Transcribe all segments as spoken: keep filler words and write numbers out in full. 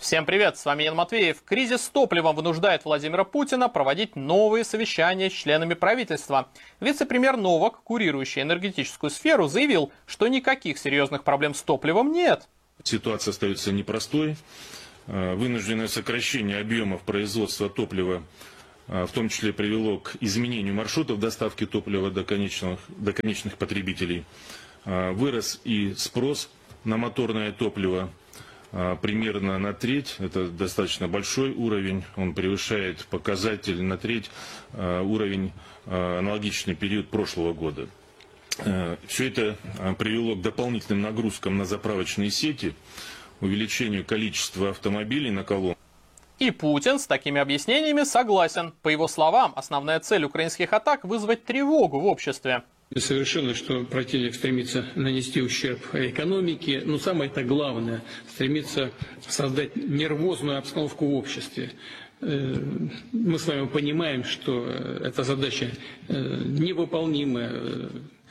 Всем привет, с вами Ян Матвеев. Кризис с топливом вынуждает Владимира Путина проводить новые совещания с членами правительства. Вице-премьер Новак, курирующий энергетическую сферу, заявил, что никаких серьезных проблем с топливом нет. Ситуация остается непростой. Вынужденное сокращение объемов производства топлива в том числе привело к изменению маршрутов доставки топлива до конечных, до конечных потребителей. Вырос и спрос на моторное топливо примерно на треть. Это достаточно большой уровень. Он превышает показатель на треть уровень аналогичный период прошлого года. Все это привело к дополнительным нагрузкам на заправочные сети, увеличению количества автомобилей на колоннах. И Путин с такими объяснениями согласен. По его словам, основная цель украинских атак – вызвать тревогу в обществе. Совершенно, что противник стремится нанести ущерб экономике, но самое-то главное – стремится создать нервозную обстановку в обществе. Мы с вами понимаем, что эта задача невыполнимая.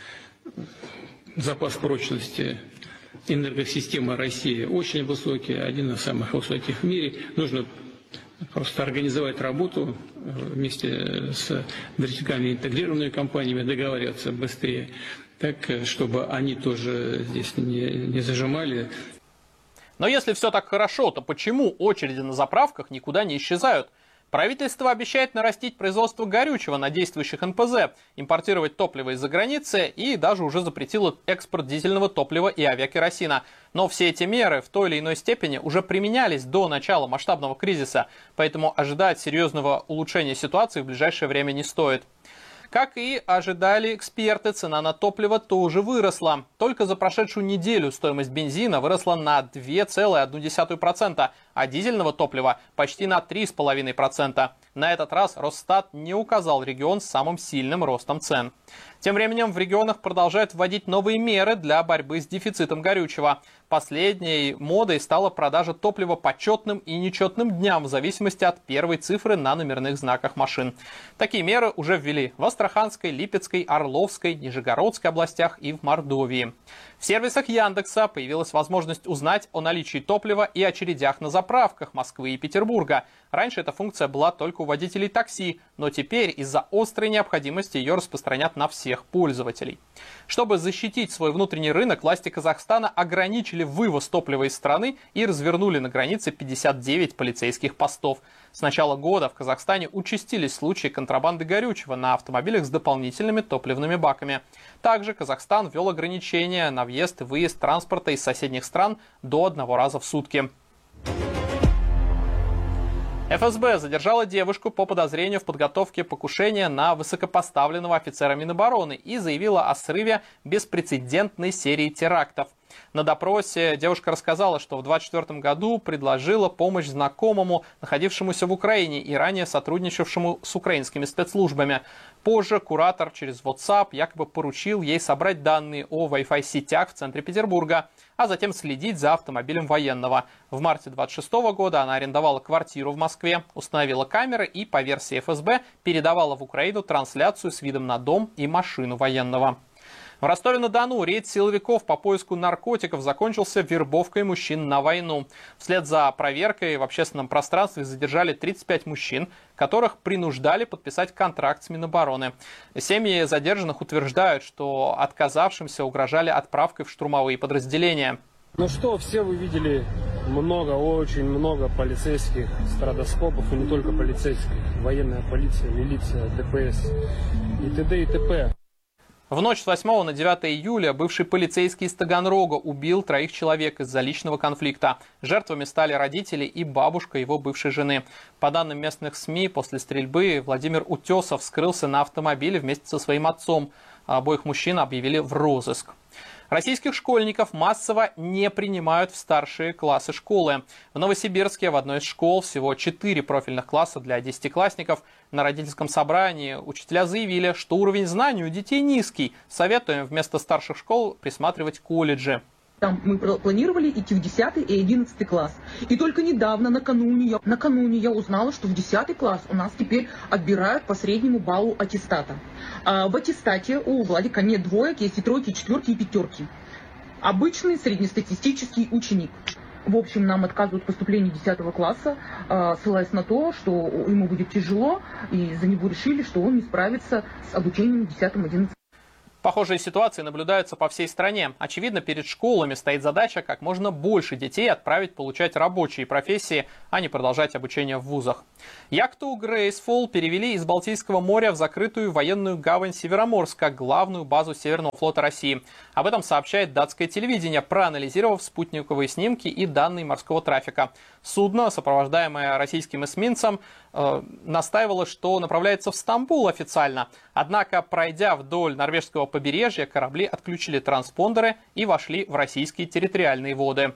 Запас прочности энергосистемы России очень высокий, один из самых высоких в мире. Нужно просто организовать работу вместе с вертикально интегрированными компаниями, договариваться быстрее, так, чтобы они тоже здесь не, не зажимали. Но если все так хорошо, то почему очереди на заправках никуда не исчезают? Правительство обещает нарастить производство горючего на действующих эн пэ зэ, импортировать топливо из-за границы и даже уже запретило экспорт дизельного топлива и авиакеросина. Но все эти меры в той или иной степени уже применялись до начала масштабного кризиса, поэтому ожидать серьезного улучшения ситуации в ближайшее время не стоит. Как и ожидали эксперты, цена на топливо тоже выросла. Только за прошедшую неделю стоимость бензина выросла на две целых одну десятую процента, а дизельного топлива почти на три целых пять десятых процента. На этот раз Росстат не указал регион с самым сильным ростом цен. Тем временем в регионах продолжают вводить новые меры для борьбы с дефицитом горючего. Последней модой стала продажа топлива по четным и нечетным дням в зависимости от первой цифры на номерных знаках машин. Такие меры уже ввели в Астраханской, Липецкой, Орловской, Нижегородской областях и в Мордовии. В сервисах Яндекса появилась возможность узнать о наличии топлива и очередях на заправках Москвы и Петербурга. Раньше эта функция была только у водителей такси, но теперь из-за острой необходимости ее распространят на всех пользователей. Чтобы защитить свой внутренний рынок, власти Казахстана ограничили вывоз топлива из страны и развернули на границе пятьдесят девять полицейских постов. С начала года в Казахстане участились случаи контрабанды горючего на автомобилях с дополнительными топливными баками. Также Казахстан ввел ограничения на въезд и выезд транспорта из соседних стран до одного раза в сутки. эф эс бэ задержала девушку по подозрению в подготовке покушения на высокопоставленного офицера Минобороны и заявила о срыве беспрецедентной серии терактов. На допросе девушка рассказала, что в двадцать четвёртом году предложила помощь знакомому, находившемуся в Украине и ранее сотрудничавшему с украинскими спецслужбами. Позже куратор через WhatsApp якобы поручил ей собрать данные о Wi-Fi сетях в центре Петербурга, а затем следить за автомобилем военного. В марте двадцать шестого года она арендовала квартиру в Москве, установила камеры и, по версии эф эс бэ, передавала в Украину трансляцию с видом на дом и машину военного. В Ростове-на-Дону рейд силовиков по поиску наркотиков закончился вербовкой мужчин на войну. Вслед за проверкой в общественном пространстве задержали тридцать пять мужчин, которых принуждали подписать контракт с Минобороны. Семьи задержанных утверждают, что отказавшимся угрожали отправкой в штурмовые подразделения. Ну что, все вы видели много, очень много полицейских стратоскопов, и не только полицейских, военная полиция, милиция, дэ пэ эс и т.д. и т.п. В ночь с восьмого на девятое июля бывший полицейский из Таганрога убил троих человек из-за личного конфликта. Жертвами стали родители и бабушка его бывшей жены. По данным местных СМИ, после стрельбы Владимир Утесов скрылся на автомобиле вместе со своим отцом. Обоих мужчин объявили в розыск. Российских школьников массово не принимают в старшие классы школы. В Новосибирске в одной из школ всего четыре профильных класса для десятиклассников. На родительском собрании учителя заявили, что уровень знаний у детей низкий. Советуем вместо старших школ присматривать колледжи. Там мы планировали идти в десятый и одиннадцатый класс. И только недавно, накануне я, накануне я узнала, что в десятый класс у нас теперь отбирают по среднему баллу аттестата. А в аттестате у Владика нет двоек, есть и тройки, и четверки, и пятерки. Обычный среднестатистический ученик. В общем, нам отказывают в поступлении десятого класса, ссылаясь на то, что ему будет тяжело, и за него решили, что он не справится с обучением в десятом-одиннадцатом. Похожие ситуации наблюдаются по всей стране. Очевидно, перед школами стоит задача как можно больше детей отправить получать рабочие профессии, а не продолжать обучение в вузах. Яхту Грейсфул перевели из Балтийского моря в закрытую военную гавань Североморска, главную базу Северного флота России. Об этом сообщает датское телевидение, проанализировав спутниковые снимки и данные морского трафика. Судно, сопровождаемое российским эсминцем, э, настаивало, что направляется в Стамбул официально. Однако, пройдя вдоль норвежского побережья, корабли отключили транспондеры и вошли в российские территориальные воды.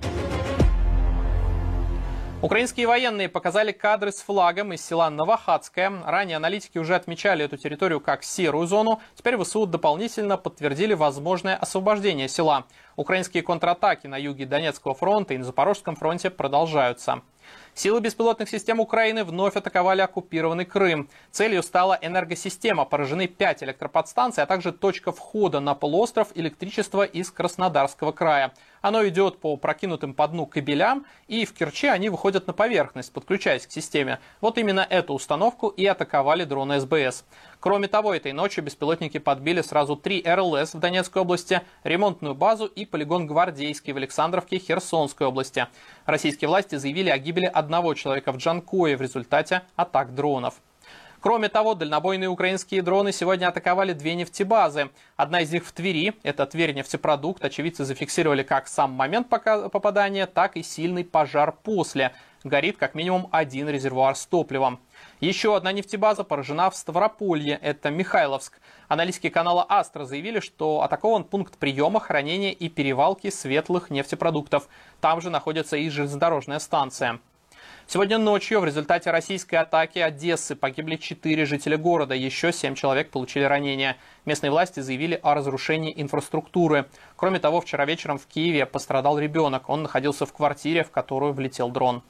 Украинские военные показали кадры с флагом из села Новохадское. Ранее аналитики уже отмечали эту территорию как серую зону. Теперь ВСУ дополнительно подтвердили возможное освобождение села. Украинские контратаки на юге Донецкого фронта и на Запорожском фронте продолжаются. Силы беспилотных систем Украины вновь атаковали оккупированный Крым. Целью стала энергосистема. Поражены пять электроподстанций, а также точка входа на полуостров электричества из Краснодарского края. Оно идет по прокинутым по дну кабелям, и в Керчи они выходят на поверхность, подключаясь к системе. Вот именно эту установку и атаковали дроны СБС. Кроме того, этой ночью беспилотники подбили сразу три эр эл эс в Донецкой области, ремонтную базу и полигон Гвардейский в Александровке Херсонской области. Российские власти заявили о гибели одного человека в Джанкое в результате атак дронов. Кроме того, дальнобойные украинские дроны сегодня атаковали две нефтебазы. Одна из них в Твери, это Тверь-нефтепродукт. Очевидцы зафиксировали как сам момент попадания, так и сильный пожар после. Горит как минимум один резервуар с топливом. Еще одна нефтебаза поражена в Ставрополье, это Михайловск. Аналитики канала Астра заявили, что атакован пункт приема, хранения и перевалки светлых нефтепродуктов. Там же находится и железнодорожная станция. Сегодня ночью в результате российской атаки Одессы погибли четыре жителя города, еще семь человек получили ранения. Местные власти заявили о разрушении инфраструктуры. Кроме того, вчера вечером в Киеве пострадал ребенок. Он находился в квартире, в которую влетел дрон.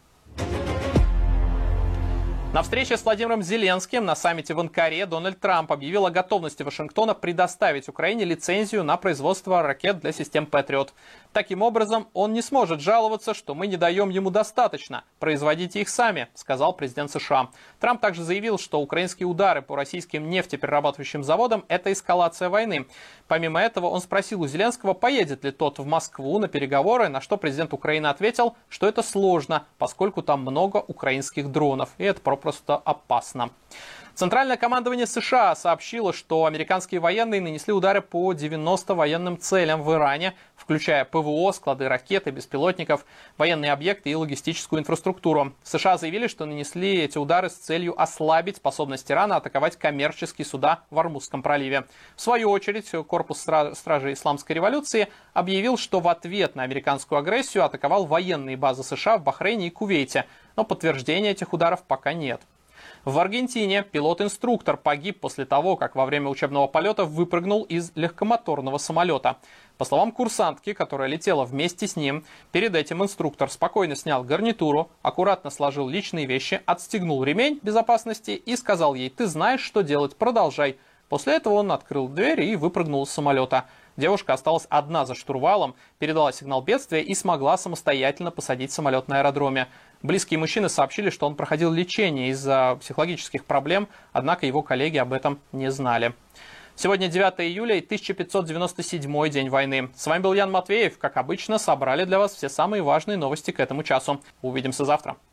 На встрече с Владимиром Зеленским на саммите в Анкаре Дональд Трамп объявил о готовности Вашингтона предоставить Украине лицензию на производство ракет для систем Патриот. Таким образом, он не сможет жаловаться, что мы не даем ему достаточно. Производите их сами, сказал президент США. Трамп также заявил, что украинские удары по российским нефтеперерабатывающим заводам – это эскалация войны. Помимо этого, он спросил у Зеленского, поедет ли тот в Москву на переговоры, на что президент Украины ответил, что это сложно, поскольку там много украинских дронов, и это просто опасно. Центральное командование США сообщило, что американские военные нанесли удары по девяноста военным целям в Иране, включая ПВО, склады ракет и беспилотников, военные объекты и логистическую инфраструктуру. США заявили, что нанесли эти удары с целью ослабить способность Ирана атаковать коммерческие суда в Ормузском проливе. В свою очередь, корпус стражей Исламской революции объявил, что в ответ на американскую агрессию атаковал военные базы США в Бахрейне и Кувейте, но подтверждения этих ударов пока нет. В Аргентине пилот-инструктор погиб после того, как во время учебного полета выпрыгнул из легкомоторного самолета. По словам курсантки, которая летела вместе с ним, перед этим инструктор спокойно снял гарнитуру, аккуратно сложил личные вещи, отстегнул ремень безопасности и сказал ей: «Ты знаешь, что делать, продолжай». После этого он открыл дверь и выпрыгнул из самолета. Девушка осталась одна за штурвалом, передала сигнал бедствия и смогла самостоятельно посадить самолет на аэродроме. Близкие мужчины сообщили, что он проходил лечение из-за психологических проблем, однако его коллеги об этом не знали. Сегодня девятое июля и тысяча пятьсот девяносто седьмой день войны. С вами был Ян Матвеев. Как обычно, собрали для вас все самые важные новости к этому часу. Увидимся завтра.